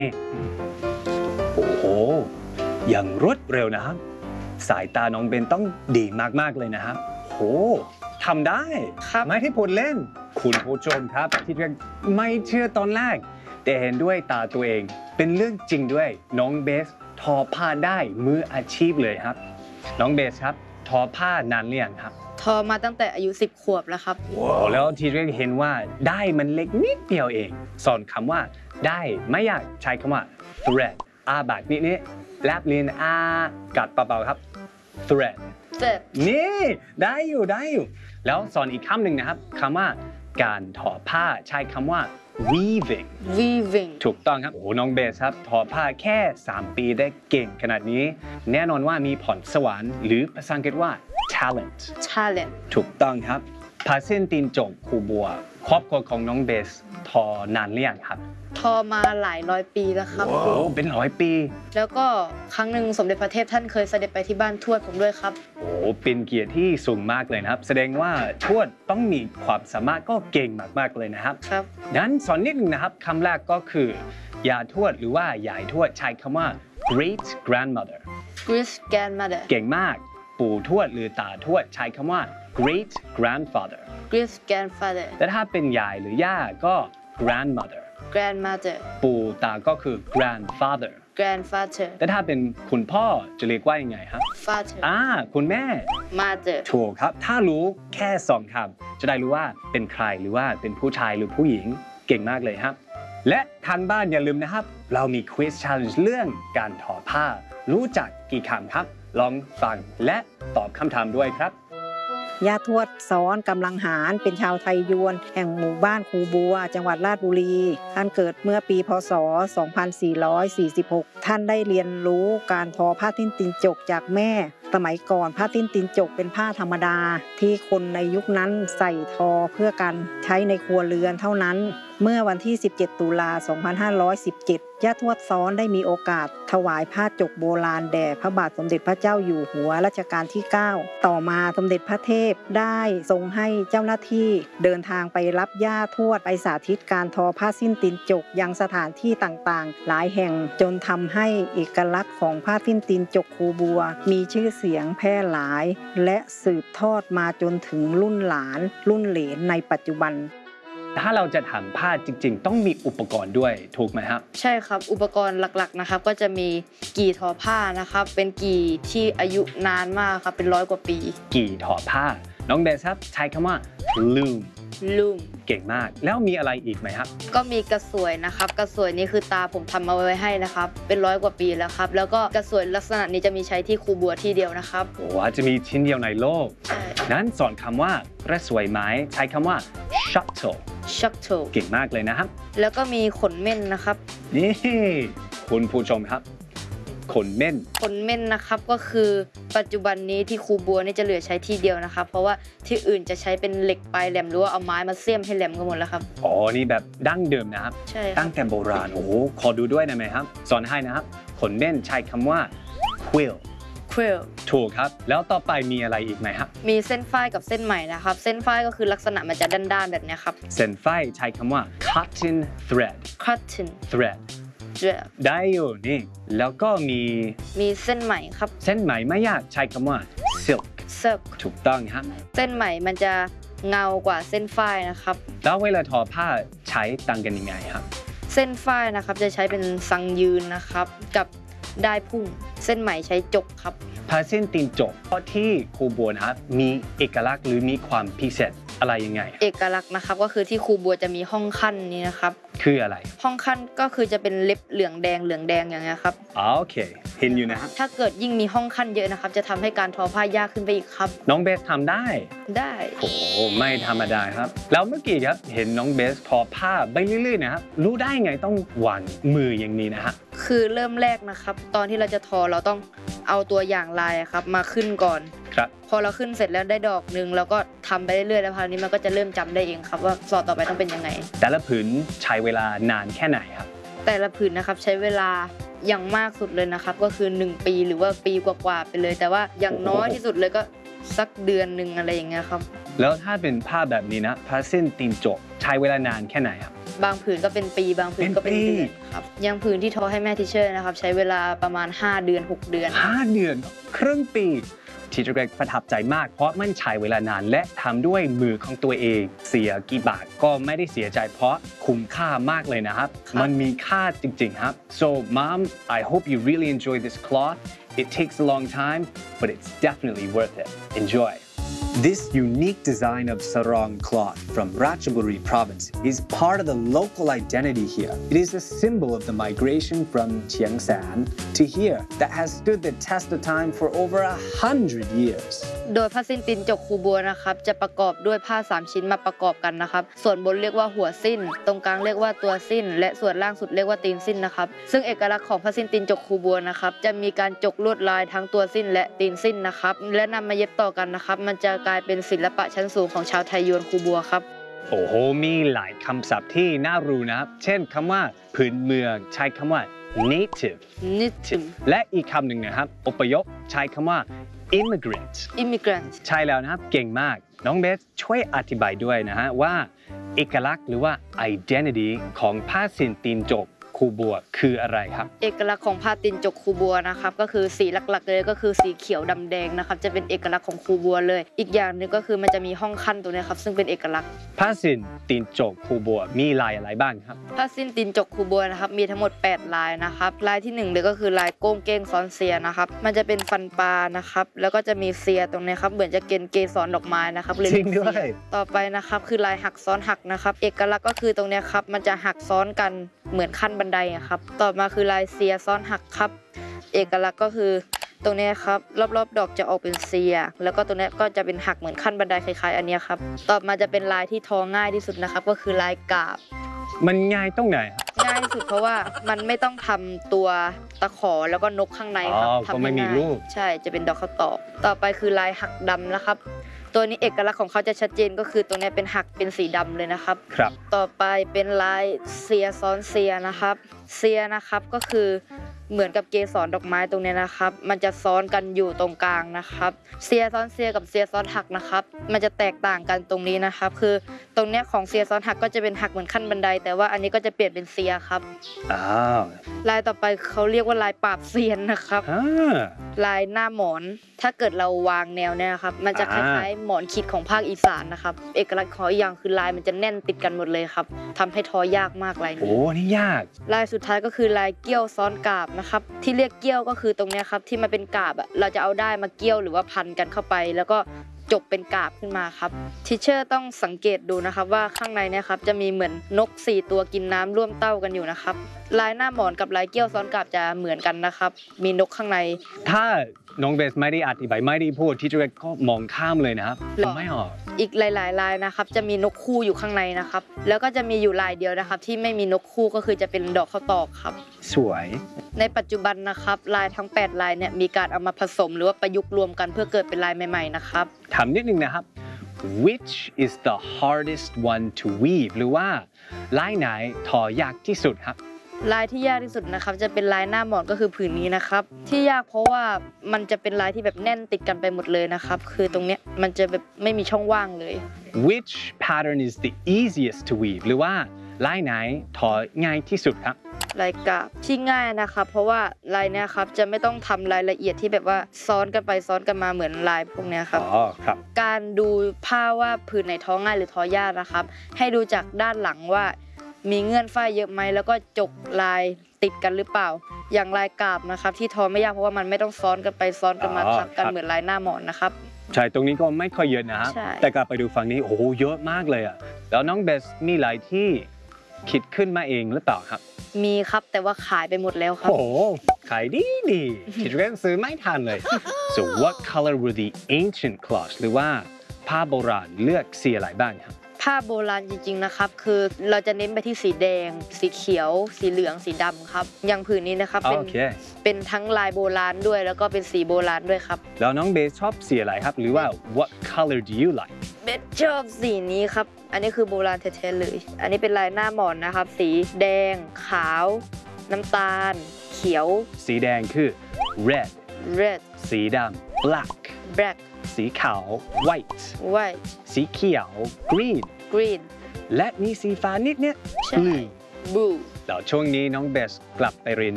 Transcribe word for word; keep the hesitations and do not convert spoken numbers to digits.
โอ้โหอย่างรวดเร็วนะครับสายตาน้องเบนต้องดีมากๆเลยนะครับโหทำได้ไม่ที่พูดเล่นคุณผู้ชมครับที่ไม่เชื่อตอนแรกแต่เห็นด้วยตาตัวเองเป็นเรื่องจริงด้วยน้องเบสทอผ้าได้มืออาชีพเลยครับน้องเบสครับทอผ้านานหรือยังครับทอมาตั้งแต่อายุสิบขวบแล้วครับว้าวแล้วที่เรียกเห็นว่าได้มันเล็กนิดเดียวเองสอนคำว่าได้ไม่อยากใช้คำว่า thread อาบากนิดนี้แลบลิ้นอากัดเบาๆครับ thread นี่ได้อยู่ได้อยู่แล้วสอนอีกคำหนึ่งนะครับคำว่าการทอผ้าใช้คำว่า weaving weaving ถูกต้องครับโอ้น้องเบสครับทอผ้าแค่สามปีได้เก่งขนาดนี้แน่นอนว่ามีพรสวรรค์หรือภาษาอังกฤษว่า talent talent ถูกต้องครับผ้าเส้นตีนจกครูบัวครอบครัวของน้องเบสทอนานหรือยังครับทอมาหลายร้อยปีแล้วครับโอ้เป็นร้อยปีแล้วก็ครั้งหนึ่งสมเด็จพระเทพท่านเคยเสด็จไปที่บ้านทวดผมด้วยครับโอ้เป็นเกียรติที่สูงมากเลยนะครับแสดงว่าทวดต้องมีความสามารถก็เก่งมากๆเลยนะครับครับนั้นสอนนิดนึงนะครับคำแรกก็คือยาทวดหรือว่ายายทวดใช้คำว่า great grandmother great grandmother เก่งมากปู่ทวดหรือตาทวดใช้คำว่า great grandfather great grandfather แต่ถ้าเป็นยายหรือย่าก็ grandmother grandmother ปู่ตาก็คือ grandfather grandfather แต่ถ้าเป็นคุณพ่อจะเรียกว่ายังไงครับ father อ่าคุณแม่ mother ถูกครับถ้ารู้แค่สองคำจะได้รู้ว่าเป็นใครหรือว่าเป็นผู้ชายหรือผู้หญิงเก่งมากเลยครับและทางบ้านอย่าลืมนะครับเรามี quiz challenge เรื่องการทอผ้ารู้จักกี่คำครับลองฟังและตอบคำถามด้วยครับย่าทวดสอนกำลังหารเป็นชาวไทยยวนแห่งหมู่บ้านครูบัวจังหวัดราชบุรีท่านเกิดเมื่อปีพ.ศ. สองพันสี่ร้อยสี่สิบหกท่านได้เรียนรู้การทอผ้าทิ้นตีนจกจากแม่สมัยก่อนผ้าทิ้นตีนจกเป็นผ้าธรรมดาที่คนในยุคนั้นใส่ทอเพื่อการใช้ในครัวเรือนเท่านั้นเมื่อวันที่สิบเจ็ดตุลาสองพันห้าร้อยสิบเจ็ดย่าทวดซ้อนได้มีโอกาสถวายผ้าจกโบราณแด่พระบาทสมเด็จพระเจ้าอยู่หัวรัชกาลที่เก้าต่อมาสมเด็จพระเทพได้ทรงให้เจ้าหน้าที่เดินทางไปรับย่าทวดไปสาธิตการทอผ้าสิ้นตีนจกยังสถานที่ต่างๆหลายแห่งจนทำให้เอกลักษณ์ของผ้าสิ้นตีนจกครูบัวมีชื่อเสียงแพร่หลายและสืบทอดมาจนถึงรุ่นหลานรุ่นเหลนในปัจจุบันถ้าเราจะทำผ้าจริงๆต้องมีอุปกรณ์ด้วยถูกไหมครับใช่ครับอุปกรณ์หลักๆนะครับก็จะมีกี่ทอผ้านะครับเป็นกี่ที่อายุนานมากครับเป็นร้อยกว่าปีกี่ทอผ้าน้องเบสครับใช้คำว่า loom loom เก่งมากแล้วมีอะไรอีกไหมครับก็มีกระสวยนะครับกระสวยนี้คือตาผมทำมาไว้ให้นะครับเป็นร้อยกว่าปีแล้วครับแล้วก็กระสวยลักษณะนี้จะมีใช้ที่ครูบัวที่เดียวนะครับโอ้อาจจะมีชิ้นเดียวในโลกใช่นั้นสอนคำว่ากระสวยไม้ใช้คำว่า shuttle shuttle เก่งมากเลยนะครับแล้วก็มีขนเม่นนะครับนี่คุณผู้ชมครับขนเม่นขนเม่นนะครับก็คือปัจจุบันนี้ที่ครูบัวนี่จะเหลือใช้ที่เดียวนะครับเพราะว่าที่อื่นจะใช้เป็นเหล็กปลายแหลมหรือว่าเอาไม้มาเสียมให้แหลมกันหมดแล้วครับอ๋อนี่แบบดั้งเดิมนะครับใช่ตั้งแต่โบราณโอ้โหขอดูด้วยได้ไหมครับสอนให้นะครับขนเม่นใช้คำว่า quill quill ถูกครับแล้วต่อไปมีอะไรอีกไหมครับมีเส้นฝ้ายกับเส้นไหมนะครับเส้นฝ้ายก็คือลักษณะมันจะด้านๆแบบนี้ครับเส้นฝ้ายใช้คำว่า cotton thread cotton thread ได้อยู่นี่แล้วก็มีมีเส้นไหมครับเส้นไหมไม่ยากใช้คำว่า silk silk ถูกต้องครับเส้นไหมมันจะเงากว่าเส้นฝ้ายนะครับแล้วเวลาทอผ้าใช้ต่างกันยังไงครับเส้นฝ้ายนะครับจะใช้เป็นซังยืนนะครับกับได้พุ่งเส้นไหมใช้จกครับผ้าเส้นตีนจกเพราะที่ครูบัวนะครับมีเอกลักษณ์หรือมีความพิเศษอะไรยังไงเอกลักษณ์นะครับก็คือที่ครูบัวจะมีห้องขั้นนี้นะครับคืออะไรห้องขั้นก็คือจะเป็นเล็บเหลืองแดงเหลืองแดงอย่างเงี้ยครับอ๋อโอเคเห็นอยู่นะครับถ้าเกิดยิ่งมีห้องขั้นเยอะนะครับจะทำให้การทอผ้ายากขึ้นไปอีกครับน้องเบสทำได้ได้โอ้ไม่ธรรมดาครับแล้วเมื่อกี้ครับเห็นน้องเบสทอผ้าไปเรื่อยๆนะครับรู้ได้ไงต้องวางมืออย่างนี้นะฮะคือเริ่มแรกนะครับตอนที่เราจะทอเราต้องเอาตัวอย่างลายครับมาขึ้นก่อนครับพอเราขึ้นเสร็จแล้วได้ดอกนึงเราก็ทำไปเรื่อยๆแล้วคราวนี้มันก็จะเริ่มจำได้เองครับว่าสอดต่อไปต้องเป็นยังไงแต่ละผืนใช้เวลานานแค่ไหนครับแต่ละผืนนะครับใช้เวลาอย่างมากสุดเลยนะครับก็คือหนึ่งปีหรือว่าปีกว่าๆไปเลยแต่ว่าอย่างน้อยที่สุดเลยก็สักเดือนนึงอะไรอย่างเงี้ยครับแล้วถ้าเป็นผ้าแบบนี้นะผ้าสิ้นตีนจกใช้เวลานานแค่ไหนครับบางผืนก็เป็นปีบางผืนก็เป็นเป็นปีเดือนครับอย่างผืนที่ทอให้แม่ทิเชอร์นะครับใช้เวลาประมาณห้าเดือนหกเดือนห้าเดือนครึ่งปีที่เกรกประทับใจมากเพราะมันใช้เวลานานและทำด้วยมือของตัวเองเสียกี่บาทก็ไม่ได้เสียใจเพราะคุ้มค่ามากเลยนะครับครับมันมีค่าจริงๆครับ so mom I hope you really enjoy this cloth it takes a long time but it's definitely worth it enjoy This unique design of sarong cloth from Ratchaburi province is part of the local identity here. It is a symbol of the migration from Chiangsan to here that has stood the test of time for over a hundred years. โดยผ้าสิ้นตีนจกคูบัวนะครับจะประกอบด้วยผ้าสามชิ้นมาประกอบกันนะครับส่วนบนเรียกว่าหัวสิ้นตรงกลางเรียกว่าตัวสิ้นและส่วนล่างสุดเรียกว่าตีนสิ้นนะครับซึ่งเอกลักษณ์ของผ้าสิ้นตีนจกคูบัวนะครับจะมีการจกลวดลายทั้งตัวสิ้นและตีนสิ้นนะครับและนำมาเย็บต่อกันนะครับมันจะกลายเป็นศิลปะชั้นสูงของชาวไทยยวนคูบัวครับโอ้โห มีหลายคำศัพท์ที่น่ารู้นะครับ เช่นคำว่าพื้นเมืองใช้คำว่า native นิติมและอีกคำหนึ่งนะครับ อพยพใช้คำว่า immigrant immigrant ใช่แล้วนะครับ เก่งมาก น้องเบสช่วยอธิบายด้วยนะฮะว่าเอกลักษณ์หรือว่า identity ของผ้าสิ้นตีนจกคูบัวคืออะไรครับเอกลักษณ์ของผ้าตีนจกคูบัวนะครับก็คือสีหลักๆเลยก็คือสีเขียวดำแดงนะครับจะเป็นเอกลักษณ์ของคูบัวเลย อีกอย่างหนึงก็คือมันจะมีห้องขั้นตัวนี้ครับซึ่งเป็นเอกลักษณ์ผ้าสิ้นตีนจกคูบัวมีลายอะไรบ้างครับผ้าสิ้นตีนจกคูบัวนะครับมีทั้งหมดแปดลายนะครับลายที่หนึ่งเลยก็คือลายโก้งเก้งซ้อนเซียนะครับมันจะเป็นฟันปลานะครับแล้วก็จะมีเซียตรงนี้ครับเหมือนจะเกณฑ์เกสรดอกไม้นะครับเลยจริงด้วยเซีต่อไปนะครับคือลายหักซ้อนหักนะครับเอกลักษณ์ก็คือตรงนี้ครับมันจะหักซ้อนกันเหมือนขั้นบันไดอะครับต่อมาคือลายเซียซ้อนหักครับเอกลักษณ์ก็คือตรงนี้ครับรอบๆดอกจะออกเป็นเซียแล้วก็ตรงนี้ก็จะเป็นหักเหมือนขั้นบันไดคล้ายๆอันนี้ครับต่อมาจะเป็นลายที่ทอง่ายที่สุดนะครับก็คือลายกาบมันง่ายตรงไหนครับง่ายที่สุดเพราะว่ามันไม่ต้องทำตัวตะขอแล้วก็นกข้างในครับอ๋อทำก็ไม่ให้มีง่ายรูปใช่จะเป็นดอกข้าวตอกต่อไปคือลายหักดำนะครับตัวนี้เอกลักษณ์ของเขาจะชัดเจนก็คือตรงนี้เป็นหักเป็นสีดำเลยนะครับครับต่อไปเป็นลายเซียซ้อนเซียนะครับเซียนะครับก็คือเหมือนกับเกสรดอกไม้ตรงนี้นะครับมันจะซ้อนกันอยู่ตรงกลางนะครับเซียซ้อนเซียกับเซียซ้อนหักนะครับมันจะแตกต่างกันตรงนี้นะครับคือตรงเนี้ยของเซียซ้อนหักก็จะเป็นหักเหมือนขั้นบันไดแต่ว่าอันนี้ก็จะเปลี่ยนเป็นเซียครับอ้าวลายต่อไปเขาเรียกว่าลายปราบเซียนนะครับอ่าลายหน้าหมอนถ้าเกิดเราวางแนวเนี่ยนะครับมันจะคอ่าล้ายๆหมอนขีดของภาคอีสานนะครับเอกลักษณ์ของอีกอย่างคือลายมันจะแน่นติดกันหมดเลยครับทำให้ทอยากมากลายนี้โอ้นี่ยากลายสุดท้ายก็คือลายเกี้ยวซ้อนกาบนะครับที่เรียกเกี้ยวก็คือตรงเนี้ยครับที่มันเป็นกาบอ่ะเราจะเอาได้มาเกี้ยวหรือว่าพันกันเข้าไป แล้วก็จบเป็นกาบขึ้นมาครับทิเชอร์ต้องสังเกตดูนะครับว่าข้างในเนี่ยครับจะมีเหมือนนกสี่ตัวกินน้ำร่วมเต้ากันอยู่นะครับลายหน้าหมอนกับลายเกี้ยวซ้อนกาบจะเหมือนกันนะครับมีนกข้างในถ้าน้องเบสไม่ได้อธิบายไม่ได้พูดที่เกรกก็มองข้ามเลยนะครับหรอไม่ออกอีกหลาย ๆ ลายนะครับจะมีนกคู่อยู่ข้างในนะครับแล้วก็จะมีอยู่ลายเดียวนะครับที่ไม่มีนกคู่ก็คือจะเป็นดอกข้าวตอกครับสวยในปัจจุบันนะครับลายทั้งแปดลายเนี่ยมีการเอามาผสมหรือว่าประยุกต์รวมกันเพื่อเกิดเป็นลายใหม่ ๆ นะครับถามนิดนึงนะครับ which is the hardest one to weave หรือว่าลายไหนทอยากที่สุดครับลายที่ยากที่สุดนะครับจะเป็นลายหน้าหมอนก็คือผืนนี้นะครับที่ยากเพราะว่ามันจะเป็นลายที่แบบแน่นติดกันไปหมดเลยนะครับคือตรงเนี้ยมันจะแบบไม่มีช่องว่างเลย which pattern is the easiest to weave หรือว่าลายไหนทอง่ายที่สุดครับลายกาบที่ง่ายนะครับเพราะว่าลายเนี้ยครับจะไม่ต้องทำรายละเอียดที่แบบว่าซ้อนกันไปซ้อนกันมาเหมือนลายพวกเนี้ยครับอ๋อครับการดูผ้าว่าผืนไหนท้อง่ายหรือท้อยากนะครับให้ดูจากด้านหลังว่ามีเงื่อนฝ้ายเยอะไหมแล้วก็จกลายติดกันหรือเปล่า อย่างลายกาบนะครับที่ทอไม่ยากเพราะว่ามันไม่ต้องซ้อนกันไปซ้อนกันมาอ๋อทับกันครับเหมือนลายหน้าหมอนนะครับใช่ตรงนี้ก็ไม่ค่อยเยอะนะครับใช่แต่กลับไปดูฝั่งนี้โอ้โหเยอะมากเลยอ่ะแล้วน้องเบสมีลายที่คิดขึ้นมาเองหรือเปล่าครับมีครับแต่ว่าขายไปหมดแล้วครับโอ้โหขายดีดีคิดว่าซื้อไม่ทันเลย so what color were the ancient cloths หรือว่าผ้าโบราณเลือกสีอะไรบ้างครับผ้าโบราณจริงๆนะครับคือเราจะเน้นไปที่สีแดง สีเขียว สีเหลืองสีดำครับอย่างผืนนี้นะครับเป็นโอเคเป็นทั้งลายโบราณด้วยแล้วก็เป็นสีโบราณด้วยครับแล้วน้องเบสชอบสีอะไรครับ หรือว่า what color do you like เบสชอบสีนี้ครับอันนี้คือโบราณแท้ๆเลย อันนี้เป็นลายหน้าหมอนนะครับสีแดง ขาว น้ำตาล เขียวสีแดงคือ red red สีดำ black black สีขาว white white สีเขียว green green และมีสีฟ้านิดเนี้ยใช่ blue blue แล้วช่วงนี้น้องเบสกลับไปเรียน